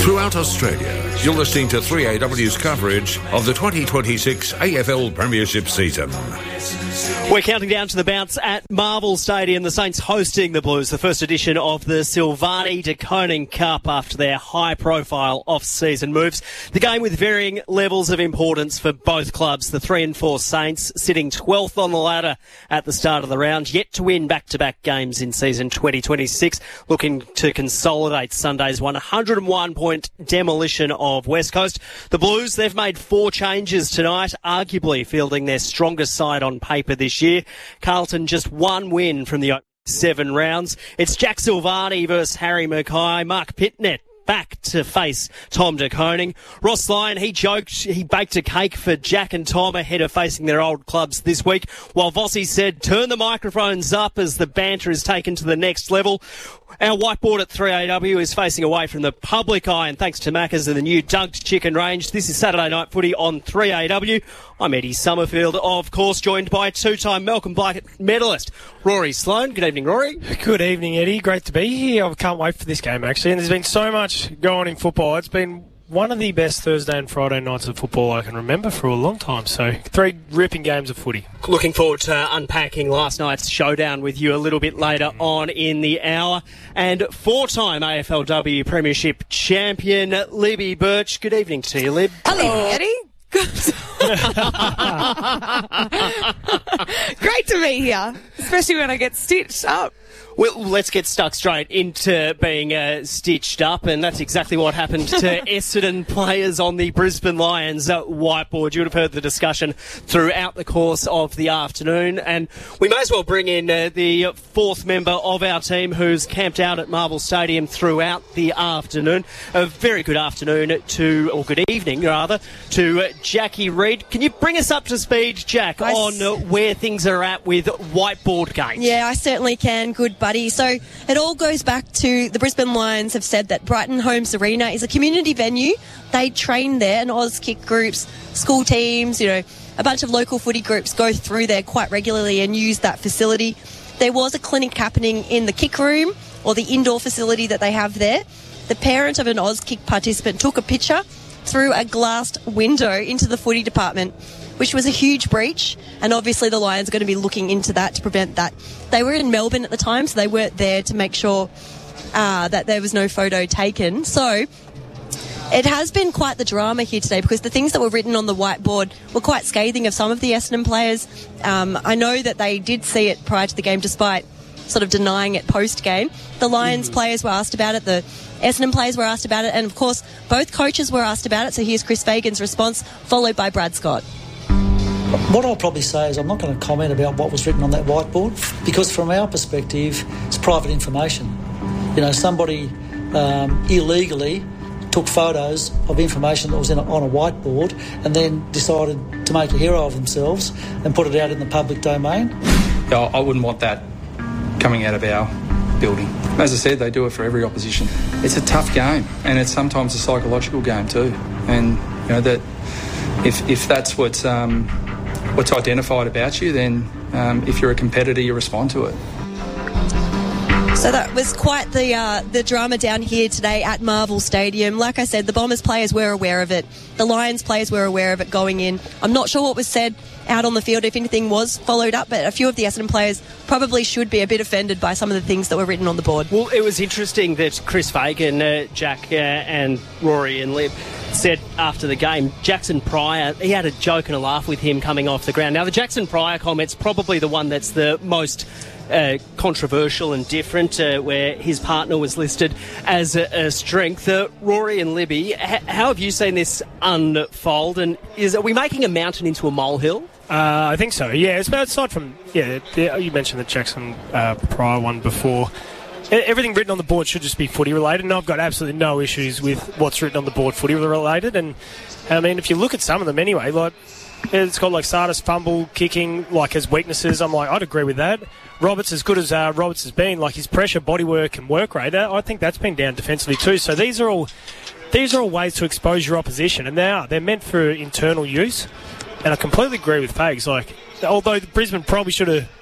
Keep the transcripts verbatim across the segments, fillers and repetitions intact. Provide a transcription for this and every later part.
Throughout Australia, you're listening to three A W's coverage of the twenty twenty-six A F L Premiership season. We're counting down to the bounce at Marvel Stadium. The Saints hosting the Blues, the first edition of the Silvani de Koning Cup after their high-profile off-season moves. The game with varying levels of importance for both clubs. The three and four Saints sitting twelfth on the ladder at the start of the round, yet to win back-to-back games in season twenty twenty-six, looking to consolidate Sunday's one hundred and one point demolition of West Coast. The Blues, they've made four changes tonight, arguably fielding their strongest side on paper this year. Carlton just one win from the opening seven rounds. It's Jack Silvani versus Harry Mackay. Mark Pitnet back to face Tom de Koning. Ross Lyon, he joked he baked a cake for Jack and Tom ahead of facing their old clubs this week, while Vossi said turn the microphones up as the banter is taken to the next level. Our whiteboard at three A W is facing away from the public eye, and thanks to Macca's and the new Dunked Chicken Range, this is Saturday Night Footy on three A W. I'm Eddie Summerfield, of course, joined by two-time Malcolm Blackett medalist Rory Sloane. Good evening, Rory. Good evening, Eddie. Great to be here. I can't wait for this game, actually. And there's been so much going on in football. It's been one of the best Thursday and Friday nights of football I can remember for a long time. So, three ripping games of footy. Looking forward to unpacking last night's showdown with you a little bit later on in the hour. And four-time A F L W Premiership champion, Libby Birch. Good evening to you, Lib. Hello, Eddie. Great to be here, especially when I get stitched up. Well, let's get stuck straight into being uh, stitched up, and that's exactly what happened to Essendon players on the Brisbane Lions uh, whiteboard. You would have heard the discussion throughout the course of the afternoon, and we may as well bring in uh, the fourth member of our team who's camped out at Marvel Stadium throughout the afternoon. A very good afternoon to, or good evening rather, to uh, Jackie Reid. Can you bring us up to speed, Jack, I on uh, where things are at with whiteboard games? Yeah, I certainly can. Good buddy. So it all goes back to the Brisbane Lions have said that Brighton Homes Arena is a community venue. They train there, and Auskick groups, school teams, you know, a bunch of local footy groups go through there quite regularly and use that facility. There was a clinic happening in the kick room, or the indoor facility that they have there. The parent of an Auskick participant took a picture through a glassed window into the footy department, which was a huge breach, and obviously the Lions are going to be looking into that to prevent that. They were in Melbourne at the time, so they weren't there to make sure uh, that there was no photo taken. So it has been quite the drama here today, because the things that were written on the whiteboard were quite scathing of some of the Essendon players. Um, I know that they did see it prior to the game, despite sort of denying it post-game. The Lions mm-hmm. players were asked about it, the Essendon players were asked about it, and of course both coaches were asked about it. So here's Chris Fagan's response, followed by Brad Scott. What I'll probably say is I'm not going to comment about what was written on that whiteboard, because from our perspective, it's private information. You know, somebody um, illegally took photos of information that was in a, on a whiteboard and then decided to make a hero of themselves and put it out in the public domain. Yeah, I wouldn't want that coming out of our building. As I said, they do it for every opposition. It's a tough game, and it's sometimes a psychological game too. And you know that if if that's what's um, what's identified about you, then um, if you're a competitor, you respond to it. So that was quite the uh, the drama down here today at Marvel Stadium. Like I said, the Bombers players were aware of it. The Lions players were aware of it going in. I'm not sure what was said out on the field, if anything was followed up, but a few of the Essendon players probably should be a bit offended by some of the things that were written on the board. Well, it was interesting that Chris Fagan, uh, Jack uh, and Rory and Lib said after the game, Jackson Pryor, he had a joke and a laugh with him coming off the ground. Now, the Jackson Pryor comment's probably the one that's the most Uh, controversial and different, uh, where his partner was listed as a, a strength. Uh, Rory and Libby, h- how have you seen this unfold? And is are we making a mountain into a molehill? Uh, I think so, yeah. It's aside from, yeah, the, you mentioned the Jackson uh, Pryor one before. Everything written on the board should just be footy related, and I've got absolutely no issues with what's written on the board footy related. And I mean, if you look at some of them anyway, like it's got like Sardis fumble kicking like as weaknesses. I'm like, I'd agree with that. Roberts, as good as uh, Roberts has been, like his pressure, bodywork, and work rate, I think that's been down defensively too. So these are all these are all ways to expose your opposition, and they are they're meant for internal use. And I completely agree with Fags. Like, although Brisbane probably should have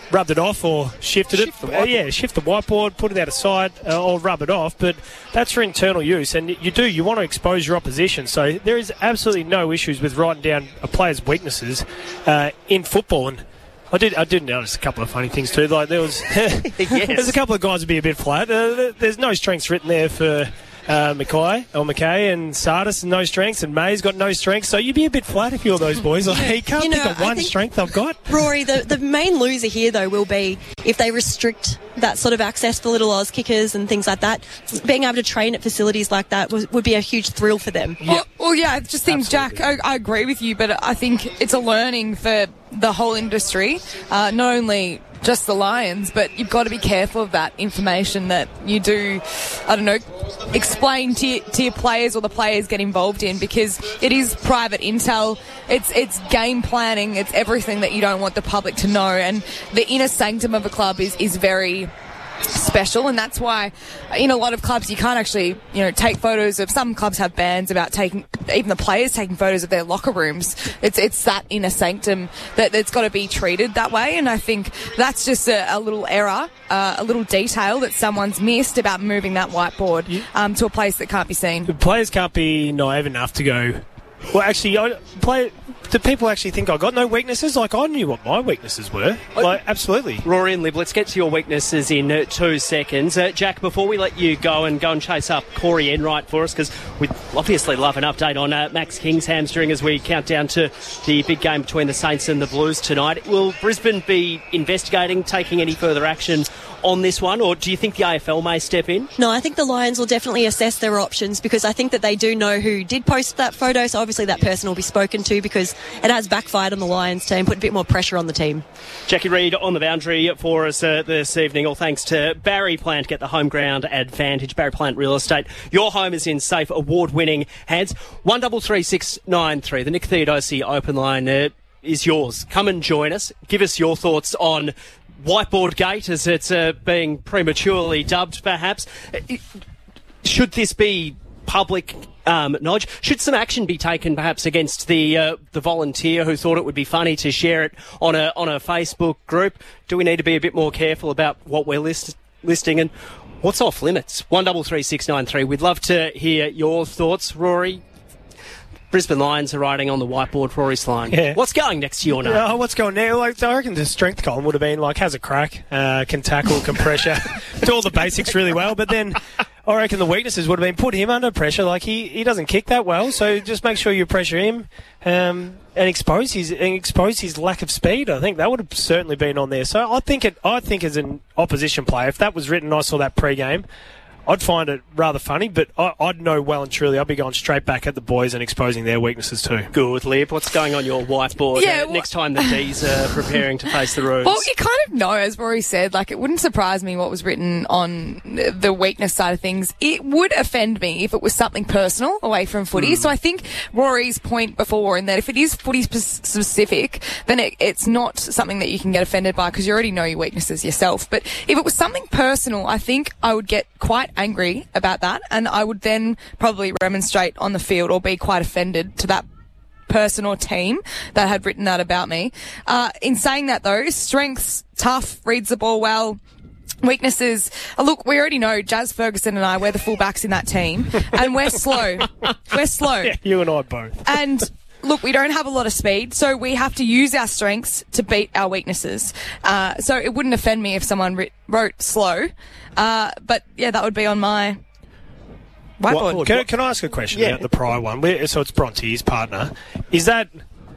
rubbed it off or shifted Shift it. the Uh, yeah, shift the whiteboard, put it out aside, uh, or rub it off. But that's for internal use, and you do you want to expose your opposition. So there is absolutely no issues with writing down a player's weaknesses uh, in football. And I did I did notice a couple of funny things too. Like there was Yes. there's a couple of guys would be a bit flat. Uh, there's no strengths written there for. Uh, Mackay or McKay and Sardis, no strengths, and May's got no strengths, so you'd be a bit flat if you're those boys. Like, you can't You know, think of I one think- strength I've got. Rory, the, the main loser here, though, will be if they restrict that sort of access for little Oz kickers and things like that. Being able to train at facilities like that was, would be a huge thrill for them. Well, well, yeah, I just think, Absolutely. Jack, I, I agree with you, but I think it's a learning for the whole industry, uh, not only just the Lions, but you've got to be careful of that information that you do, I don't know, explain to your, to your players or the players get involved in, because it is private intel, it's it's game planning, it's everything that you don't want the public to know, and the inner sanctum of a club is, is very special, and that's why in a lot of clubs you can't actually, you know, take photos of, some clubs have bans about taking, even the players taking photos of their locker rooms. It's it's that inner sanctum that, that's got to be treated that way, and I think that's just a, a little error, uh, a little detail that someone's missed about moving that whiteboard um, to a place that can't be seen. The players can't be naive enough to go, well, actually, I play. Do people actually think I got no weaknesses? Like, I knew what my weaknesses were. Like, absolutely. Rory and Liv, let's get to your weaknesses in uh, two seconds. Uh, Jack, before we let you go and go and chase up Corey Enright for us, because we'd obviously love an update on uh, Max King's hamstring as we count down to the big game between the Saints and the Blues tonight. Will Brisbane be investigating, taking any further action on this one, or do you think the A F L may step in? No, I think the Lions will definitely assess their options, because I think that they do know who did post that photo, so obviously that person will be spoken to, because it has backfired on the Lions team, put a bit more pressure on the team. Jackie Reid on the boundary for us uh, this evening, all thanks to Barry Plant. Get the home ground advantage. Barry Plant Real Estate. Your home is in safe, award-winning hands. one double three six nine three. The Nick Theodosi open line uh, is yours. Come and join us. Give us your thoughts on Whiteboard Gate, as it's uh, being prematurely dubbed, perhaps. It, should this be public um, knowledge? Should some action be taken, perhaps, against the uh, the volunteer who thought it would be funny to share it on a on a Facebook group? Do we need to be a bit more careful about what we're list, listing and what's off limits? one double three six nine three. We'd love to hear your thoughts, Rory. Brisbane Lions are riding on the whiteboard for Rory's line. Yeah. What's going next to your name? Oh, what's going there? Like, I reckon the strength column would have been like, has a crack, uh, can tackle, can pressure, do all the basics really well. But then I reckon the weaknesses would have been put him under pressure. Like, he, he doesn't kick that well, so just make sure you pressure him um, and expose his and expose his lack of speed. I think that would have certainly been on there. So I think it. I think as an opposition player, if that was written, I saw that pre-game, I'd find it rather funny, but I, I'd know well and truly I'd be going straight back at the boys and exposing their weaknesses too. Good, Liv. What's going on your whiteboard Yeah, uh, well- next time the D's are preparing to face the Roos? Well, you kind of know, as Rory said, like, it wouldn't surprise me what was written on the weakness side of things. It would offend me if it was something personal away from footy. Mm. So I think Rory's point before, in that if it is footy spe- specific, then it, it's not something that you can get offended by, because you already know your weaknesses yourself. But if it was something personal, I think I would get quite angry about that, and I would then probably remonstrate on the field or be quite offended to that person or team that had written that about me. Uh, in saying that, though, strengths, tough, reads the ball well. Weaknesses, uh, look, we already know Jazz Ferguson and I, we're the fullbacks in that team, and we're slow. We're slow. Yeah, you and I both. And look, we don't have a lot of speed, so we have to use our strengths to beat our weaknesses. Uh, so it wouldn't offend me if someone writ- wrote slow. Uh, but yeah, that would be on my whiteboard. What, can, can I ask a question Yeah. about the prior one? We're, so it's Bronte, his partner. Is that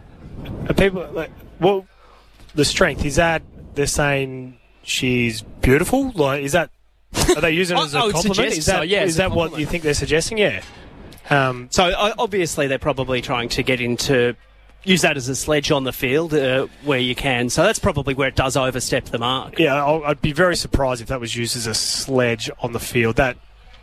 are people like, well, the strength, is that they're saying she's beautiful? Like, is that, are they using it I- as a I would compliment? suggest Is that, so, yeah, is as a that what compliment. you think they're suggesting? Yeah. Um, So uh, obviously they're probably trying to get into use that as a sledge on the field uh, where you can. So that's probably where it does overstep the mark. yeah, I'll, I'd be very surprised if that was used as a sledge on the field. That,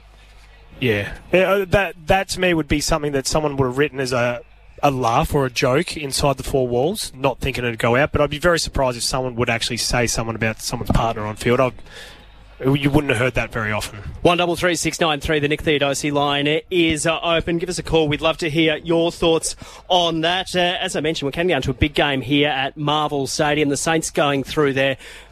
yeah, yeah that that to me would be something that someone would have written as a a laugh or a joke inside the four walls, not thinking it'd go out. But I'd be very surprised if someone would actually say someone about someone's partner on field. I'd, you wouldn't have heard that very often. one double three six nine three, the Nick Theodosi line is uh, open. Give us a call. We'd love to hear your thoughts on that. Uh, as I mentioned, we're coming down to a big game here at Marvel Stadium. The Saints going through their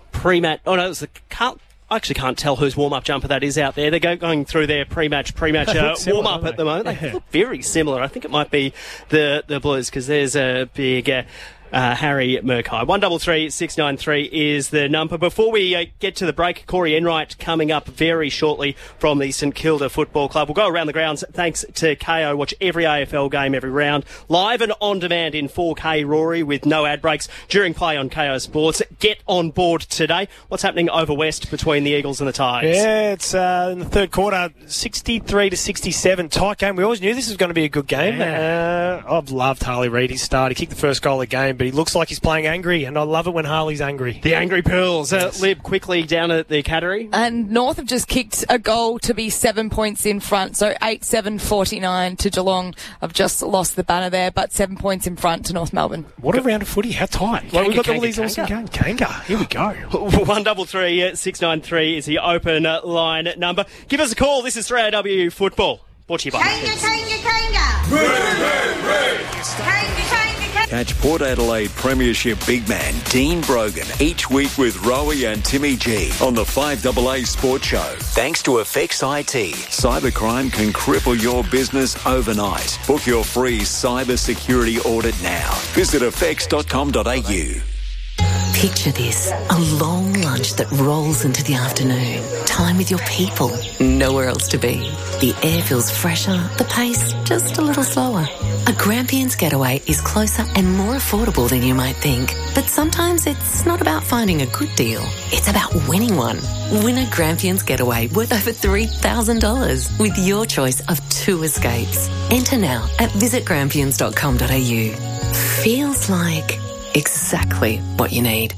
pre-match. Oh no, it was the can't. I actually can't tell whose warm-up jumper that is out there. They're go- going through their pre-match pre-match uh, warm-up at the moment. They look very similar. I think it might be the the Blues because there's a big. Uh, Uh, Harry Murkay. one double three six nine three is the number. Before we uh, get to the break, Corey Enright coming up very shortly from the St Kilda Football Club. We'll go around the grounds thanks to K O. Watch every A F L game every round, live and on demand in four K, Rory, with no ad breaks during play on K O Sports. Get on board today. What's happening over west between the Eagles and the Tigers? Yeah, it's uh, in the third quarter, sixty-three to sixty-seven. Tight game. We always knew this was going to be a good game. Yeah. Uh, I've loved Harley Reid. His start. He kicked the first goal of the game, but he looks like he's playing angry, and I love it when Harley's angry. The Angry Pearls. Yes. Uh, Lib, quickly down at the Cattery. And North have just kicked a goal to be seven points in front, so eight seven forty-nine to Geelong. I've just lost the banner there, but seven points in front to North Melbourne. What a round of footy. How tight. Like, we've got all these awesome games. Kanga. Here we go. one double three six nine three is the open uh, line number. Give us a call. This is three A W Football. Brought to you by Kanga, Kanga, Kanga. Ray, Ray, Ray. Kanga, Kanga, Kanga. Catch Port Adelaide Premiership big man Dean Brogan each week with Rowie and Timmy G on the five A A Sports Show. Thanks to Effects I T. Cybercrime can cripple your business overnight. Book your free cyber security audit now. Visit effects dot com dot a u. Picture this, a long lunch that rolls into the afternoon. Time with your people, nowhere else to be. The air feels fresher, the pace just a little slower. A Grampians getaway is closer and more affordable than you might think. But sometimes it's not about finding a good deal, it's about winning one. Win a Grampians getaway worth over three thousand dollars with your choice of two escapes. Enter now at visit grampians dot com dot a u. Feels like exactly what you need.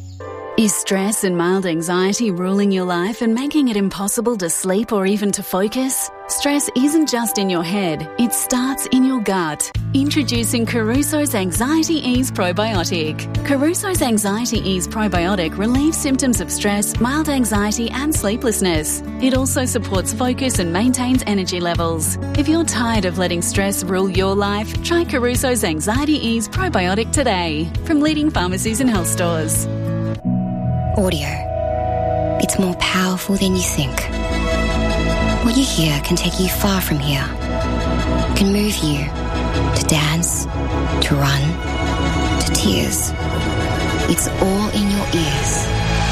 Is stress and mild anxiety ruling your life and making it impossible to sleep or even to focus? Stress isn't just in your head, it starts in your gut. Introducing Caruso's Anxiety Ease Probiotic. Caruso's Anxiety Ease Probiotic relieves symptoms of stress, mild anxiety and sleeplessness. It also supports focus and maintains energy levels. If you're tired of letting stress rule your life, try Caruso's Anxiety Ease Probiotic today from leading pharmacies and health stores. Audio. It's more powerful than you think. What you hear can take you far from here. It can move you to dance, to run, to tears. It's all in your ears.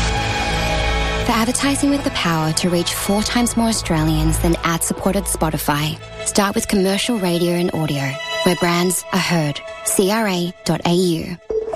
For advertising with the power to reach four times more Australians than ad-supported Spotify, start with commercial radio and audio, where brands are heard. C R A dot A U.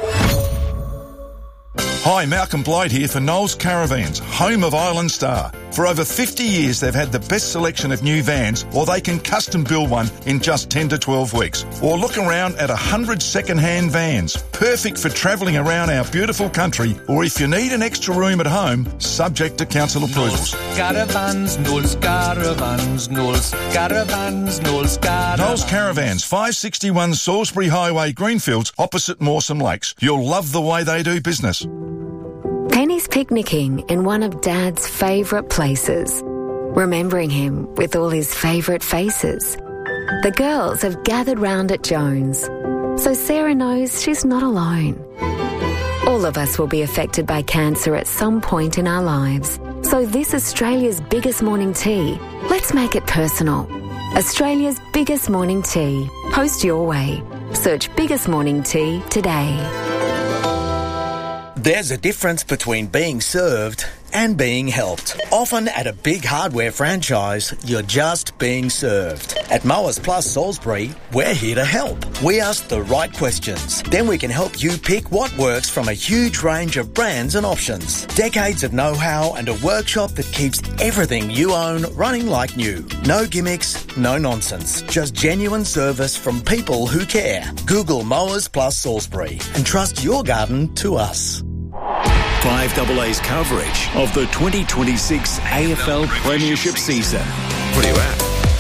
Hi, Malcolm Blight here for Knowles Caravans, home of Island Star. For over fifty years, they've had the best selection of new vans, or they can custom build one in just ten to twelve weeks. Or look around at one hundred second-hand vans, perfect for travelling around our beautiful country, or if you need an extra room at home, subject to council approvals. Caravans, Knowles Caravans, Knowles Caravans, Knowles Caravans. Knowles Caravans, five sixty-one Salisbury Highway, Greenfields, opposite Mawson Lakes. You'll love the way they do business. Penny's picnicking in one of Dad's favourite places, remembering him with all his favourite faces. The girls have gathered round at Jones, so Sarah knows she's not alone. All of us will be affected by cancer at some point in our lives, so this Australia's biggest morning tea, let's make it personal. Australia's biggest morning tea. Post your way. Search Biggest Morning Tea today. There's a difference between being served and being helped. Often at a big hardware franchise, you're just being served. At Mowers Plus Salisbury, we're here to help. We ask the right questions. Then we can help you pick what works from a huge range of brands and options. Decades of know-how and a workshop that keeps everything you own running like new. No gimmicks, no nonsense. Just genuine service from people who care. Google Mowers Plus Salisbury and trust your garden to us. five A A's coverage of the twenty twenty-six A F L Premiership season. What are you at?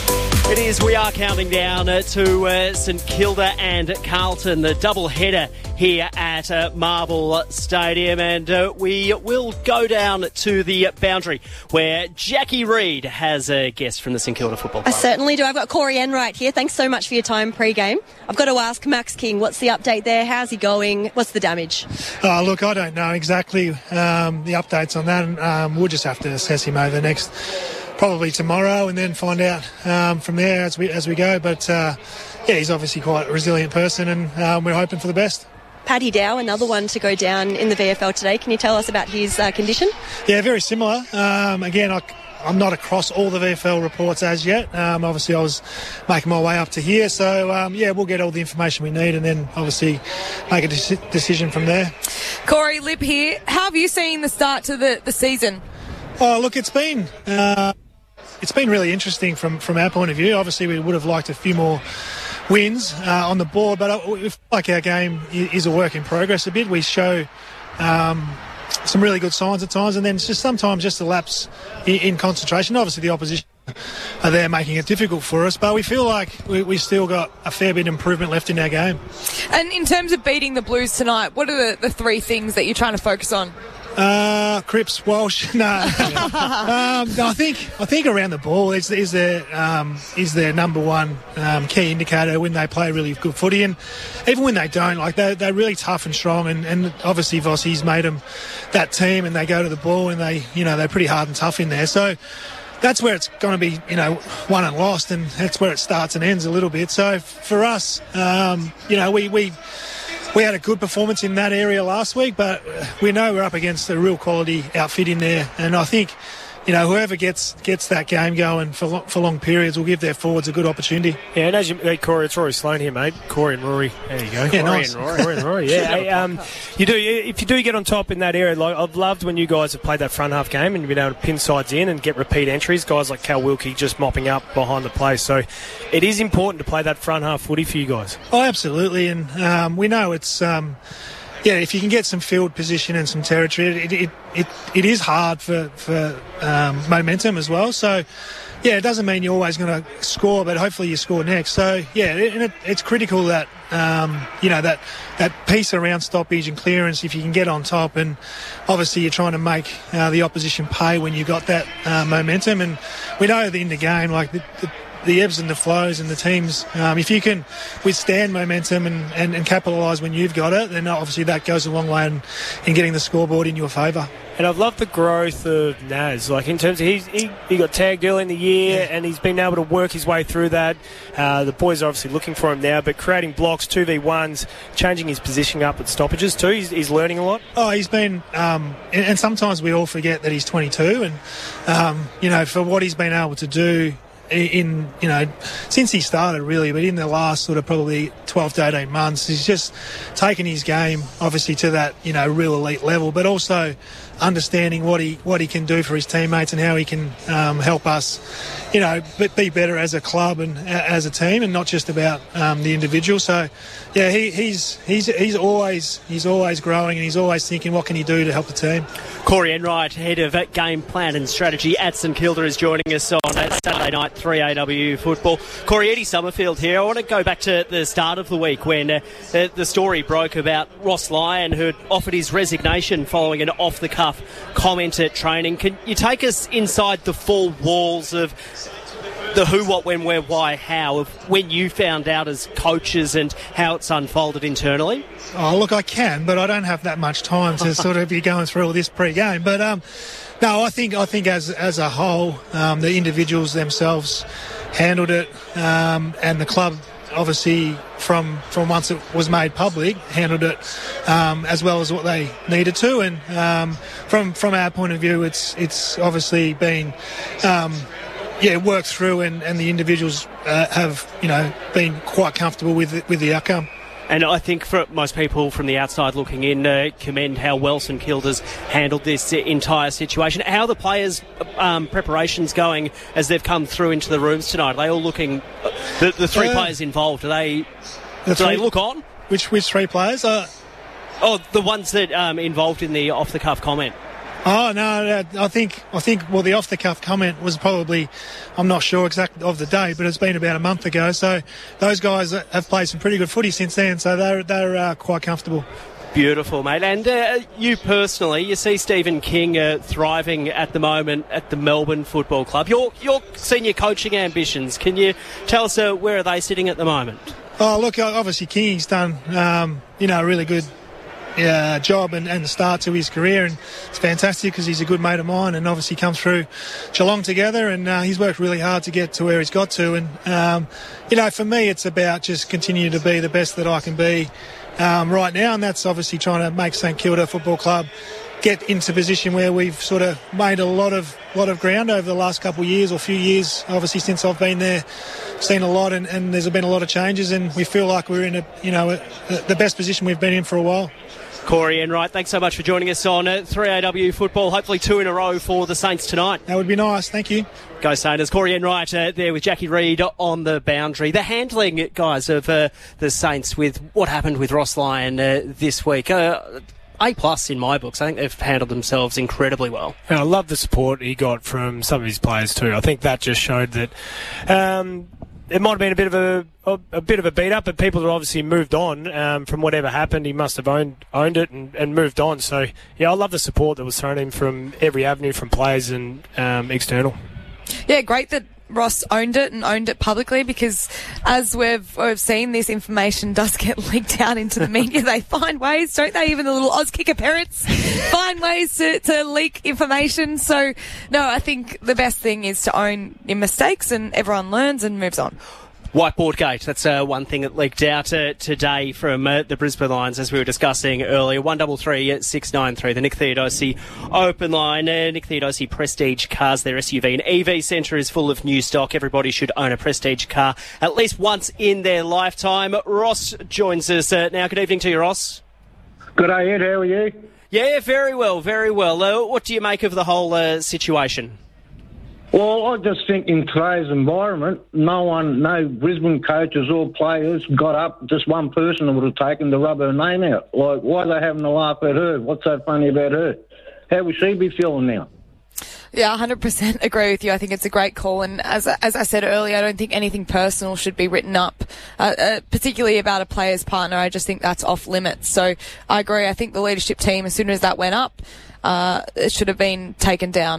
It is, we are counting down uh, to uh, St Kilda and Carlton, the double header here at uh, Marvel Stadium, and uh, we will go down to the boundary where Jackie Reid has a guest from the St Kilda Football Club. I certainly do. I've got Corey Enright here. Thanks so much for your time pre-game. I've got to ask Max King, what's the update there? How's he going? What's the damage? Oh, look, I don't know exactly um, the updates on that. Um, we'll just have to assess him over the next... probably tomorrow, and then find out um, from there as we as we go. But uh, yeah, he's obviously quite a resilient person, and um, we're hoping for the best. Paddy Dow, another one to go down in the V F L today. Can you tell us about his uh, condition? Yeah, very similar. Um, again, I, I'm not across all the V F L reports as yet. Um, obviously, I was making my way up to here, so um, yeah, we'll get all the information we need, and then obviously make a de- decision from there. Corey, Lib here. How have you seen the start to the, the season? Oh, look, it's been. Uh, It's been really interesting from, from our point of view. Obviously, we would have liked a few more wins uh, on the board, but we feel like our game is a work in progress a bit. We show um, some really good signs at times, and then it's just sometimes just a lapse in, in concentration. Obviously, the opposition are there making it difficult for us, but we feel like we, we still got a fair bit of improvement left in our game. And in terms of beating the Blues tonight, what are the, the three things that you're trying to focus on? Uh, Cripps, Walsh. No, um, no. I think I think around the ball is is their um, is their number one um, key indicator when they play really good footy, and even when they don't, like they they're really tough and strong, and, and obviously Vossi's made them that team, and they go to the ball and they you know they're pretty hard and tough in there. So that's where it's going to be you know won and lost, and that's where it starts and ends a little bit. So for us, um, you know we we. We had a good performance in that area last week, but we know we're up against a real quality outfit in there. And I think, you know, whoever gets gets that game going for long, for long periods will give their forwards a good opportunity. Yeah, and as you, hey, Corey, it's Rory Sloane here, mate. Corey and Rory. There you go. Yeah, Corey nice. and Rory. Corey and Rory. Yeah, hey, um, you do. If you do get on top in that area, like I've loved when you guys have played that front half game and you've been able to pin sides in and get repeat entries. Guys like Cal Wilkie just mopping up behind the play. So it is important to play that front half footy for you guys. Oh, absolutely, and um, we know it's. Um, Yeah, if you can get some field position and some territory, it it, it, it is hard for, for um, momentum as well. So, yeah, it doesn't mean you're always going to score, but hopefully you score next. So, yeah, it, it, it's critical that, um, you know, that, that piece around stoppage and clearance, if you can get on top. And obviously you're trying to make uh, the opposition pay when you've got that uh, momentum. And we know at the end of the game, like the, the the ebbs and the flows and the teams, um, if you can withstand momentum and, and, and capitalise when you've got it, then obviously that goes a long way in, in getting the scoreboard in your favour. And I've loved the growth of Naz. Like in terms of he's, he he got tagged early in the year, yeah. and he's been able to work his way through that. Uh, the boys are obviously looking for him now, but creating blocks, two v ones, changing his position up at stoppages too. He's, he's learning a lot. Oh, he's been, um, and, and sometimes we all forget that he's twenty-two, and um, you know, for what he's been able to do. In, you know, since he started really, but in the last sort of probably twelve to eighteen months, he's just taken his game obviously to that, you know, real elite level, but also understanding what he what he can do for his teammates and how he can um, help us, you know, be better as a club and as a team, and not just about um, the individual. So, yeah, he, he's he's he's always he's always growing, and he's always thinking what can he do to help the team. Corey Enright, head of game plan and strategy at St Kilda, is joining us on Saturday night three A W football. Corey, Eddie Summerfield here. I want to go back to the start of the week when uh, the, the story broke about Ross Lyon, who had offered his resignation following an off-the-cuff comment at training. Can you take us inside the four walls of the who, what, when, where, why, how of when you found out as coaches and how it's unfolded internally? Oh, look, I can, but I don't have that much time to sort of be going through all this pre-game. But um, no, I think I think as as a whole, um, the individuals themselves handled it, um, and the club obviously from from once it was made public handled it um, as well as what they needed to. And um, from from our point of view, it's it's obviously been. Um, Yeah, worked through, and, and the individuals uh, have, you know, been quite comfortable with the, with the outcome. And I think for most people from the outside looking in, uh, commend how well St Kilda's handled this entire situation. How are the players' um, preparations going as they've come through into the rooms tonight? Are they all looking, uh, the, the three uh, players involved, are they, the do three, they look on? Which which three players? Uh, oh, the ones that um, involved in the off-the-cuff comment. Oh no, I think I think well the off the cuff comment was probably, I'm not sure exactly of the day, but it's been about a month ago. So those guys have played some pretty good footy since then. So they're they're uh, quite comfortable. Beautiful, mate. And uh, you personally, you see Stephen King uh, thriving at the moment at the Melbourne Football Club. Your your senior coaching ambitions, can you tell us uh, where are they sitting at the moment? Oh look, obviously King's done um, you know a really good. Uh, job and, and start to his career, and it's fantastic because he's a good mate of mine, and obviously come through Geelong together, and uh, he's worked really hard to get to where he's got to. And um, you know, for me, it's about just continuing to be the best that I can be um, right now, and that's obviously trying to make St Kilda Football Club get into position where we've sort of made a lot of lot of ground over the last couple of years or few years. Obviously, since I've been there, seen a lot, and, and there's been a lot of changes, and we feel like we're in a you know a, the best position we've been in for a while. Corey Enright, thanks so much for joining us on uh, three A W Football. Hopefully two in a row for the Saints tonight. That would be nice. Thank you. Go Saints. Corey Enright uh, there with Jackie Reid on the boundary. The handling, guys, of uh, the Saints with what happened with Ross Lyon uh, this week. Uh, A plus in my books. I think they've handled themselves incredibly well. And I love the support he got from some of his players too. I think that just showed that um, it might have been a bit of a, a, a bit of a beat up, but people have obviously moved on um, from whatever happened. He must have owned owned it and, and moved on. So yeah, I love the support that was thrown in from every avenue, from players and um, external. Yeah, great that Ross owned it and owned it publicly, because as we've, we've seen, this information does get leaked out into the media. They find ways, don't they? Even the little Oz kicker parents find ways to, to leak information. So, no, I think the best thing is to own your mistakes, and everyone learns and moves on. Whiteboard gate, that's uh, one thing that leaked out uh, today from uh, the Brisbane Lions, as we were discussing earlier. one double three six nine three, the Nick Theodosi open line. Uh, Nick Theodosi Prestige Cars, their S U V and E V centre is full of new stock. Everybody should own a Prestige car at least once in their lifetime. Ross joins us uh, now. Good evening to you, Ross. Good day, Ed. How are you? Yeah, very well, very well. Uh, what do you make of the whole uh, situation? Well, I just think in today's environment, no one, no Brisbane coaches or players got up, just one person would have taken to rub her name out. Like, why are they having a laugh at her? What's so funny about her? How would she be feeling now? Yeah, one hundred percent agree with you. I think it's a great call. And as as I said earlier, I don't think anything personal should be written up, uh, uh, particularly about a player's partner. I just think that's off limits. So I agree. I think the leadership team, as soon as that went up, uh, it should have been taken down.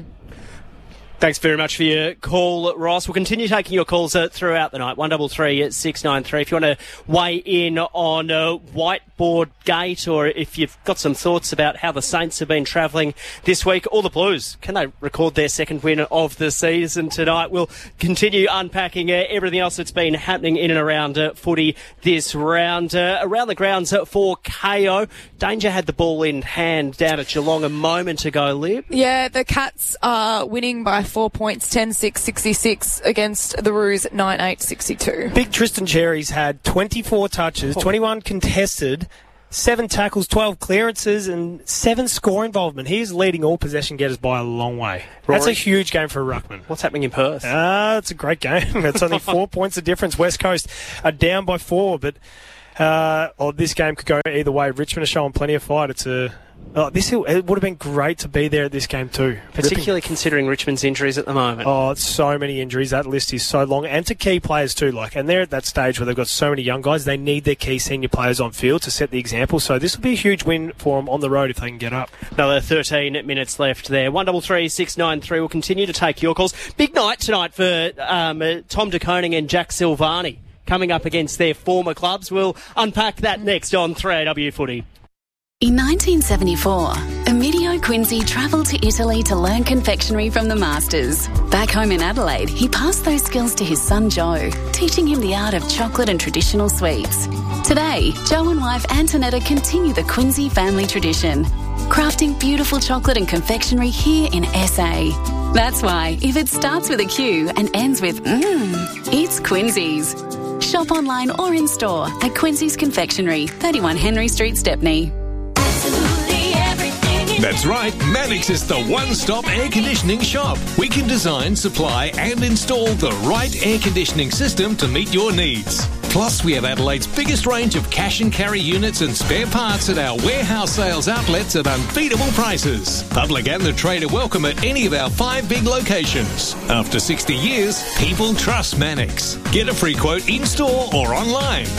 Thanks very much for your call, Ross. We'll continue taking your calls uh, throughout the night. one double three six nine three. If you want to weigh in on uh, Whiteboard Gate, or if you've got some thoughts about how the Saints have been travelling this week, or the Blues, can they record their second win of the season tonight? We'll continue unpacking uh, everything else that's been happening in and around uh, footy this round. Uh, around the grounds uh, for K O. Danger had the ball in hand down at Geelong a moment ago, Liv. Yeah, the Cats are winning by four points, ten six sixty-six against the Roos, nine eight sixty-two. Big Tristan Cherry's had twenty-four touches, twenty-one contested, seven tackles, twelve clearances, and seven score involvement. He is leading all possession getters by a long way. Rory, that's a huge game for a ruckman. What's happening in Perth? Ah, uh, it's a great game. It's only four points of difference. West Coast are down by four, but uh, oh, this game could go either way. Richmond are showing plenty of fight. It's a Oh, this it would have been great to be there at this game too. Particularly Ripping. considering Richmond's injuries at the moment. Oh, it's so many injuries. That list is so long. And to key players too. Like, and they're at that stage where they've got so many young guys. They need their key senior players on field to set the example. So this will be a huge win for them on the road if they can get up. Another thirteen minutes left there. one double three six nine three. We'll continue to take your calls. Big night tonight for um, uh, Tom De Koning and Jack Silvani coming up against their former clubs. We'll unpack that next on three A W Footy. In nineteen seventy-four, Emilio Quincy travelled to Italy to learn confectionery from the masters. Back home in Adelaide, he passed those skills to his son Joe, teaching him the art of chocolate and traditional sweets. Today, Joe and wife Antonetta continue the Quincy family tradition, crafting beautiful chocolate and confectionery here in S A. That's why, if it starts with a Q and ends with mmm, it's Quincy's. Shop online or in store at Quincy's Confectionery, thirty-one Henry Street, Stepney. That's right, Mannix is the one-stop air conditioning shop. We can design, supply and install the right air conditioning system to meet your needs. Plus, we have Adelaide's biggest range of cash and carry units and spare parts at our warehouse sales outlets at unbeatable prices. Public and the trade are welcome at any of our five big locations. After sixty years, people trust Mannix. Get a free quote in-store or online.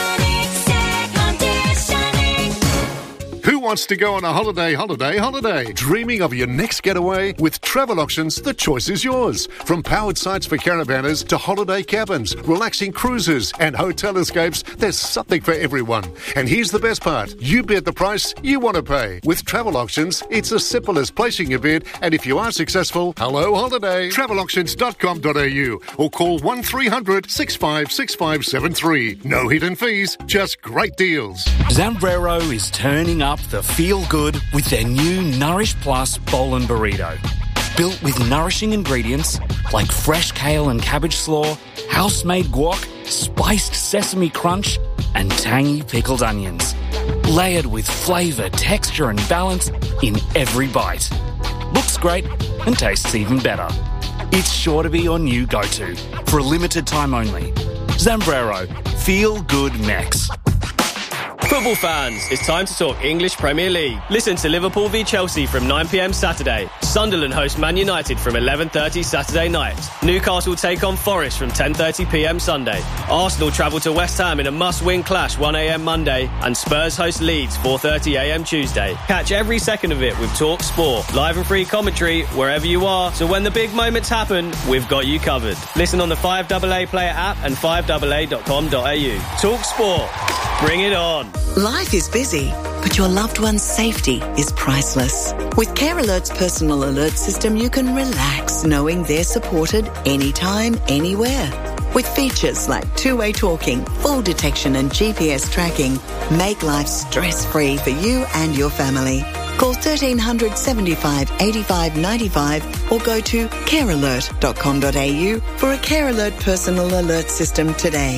Who wants to go on a holiday, holiday, holiday? Dreaming of your next getaway? With Travel Auctions, the choice is yours. From powered sites for caravanners to holiday cabins, relaxing cruises and hotel escapes, there's something for everyone. And here's the best part. You bid the price you want to pay. With Travel Auctions, it's as simple as placing your bid, and if you are successful, hello holiday. travel auctions dot com dot a u or call one three hundred six five six five seven three. No hidden fees, just great deals. Zambrero is turning up the feel-good with their new Nourish Plus Bowl and Burrito. Built with nourishing ingredients like fresh kale and cabbage slaw, house-made guac, spiced sesame crunch, and tangy pickled onions. Layered with flavour, texture and balance in every bite. Looks great and tastes even better. It's sure to be your new go-to for a limited time only. Zambrero. Feel good Mex. Football fans, it's time to talk English Premier League. Listen to Liverpool v Chelsea from nine p m Saturday. Sunderland host Man United from eleven thirty Saturday night. Newcastle take on Forest from ten thirty p m Sunday. Arsenal travel to West Ham in a must-win clash one a m Monday. And Spurs host Leeds four thirty a m Tuesday. Catch every second of it with Talk Sport. Live and free commentary wherever you are. So when the big moments happen, we've got you covered. Listen on the five A A Player app and five A A dot com dot a u. Talk Sport. Bring it on. Life is busy, but your loved one's safety is priceless. With Care Alert's personal alert system, you can relax knowing they're supported anytime, anywhere. With features like two-way talking, fall detection and G P S tracking, make life stress-free for you and your family. Call thirteen hundred seventy-five eighty-five ninety-five or go to care alert dot com dot a u for a Care Alert personal alert system today.